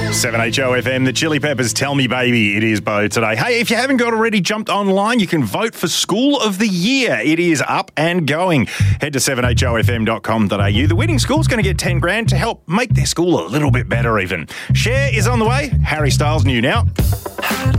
7HOFM, the Chili Peppers, Tell Me Baby. It is Bo today. Hey, if you haven't got already jumped online, you can vote for School of the Year. It is up and going. Head to 7hofm.com.au. The winning school's going to get 10 grand to help make their school a little bit better even. Cher is on the way. Harry Styles new now.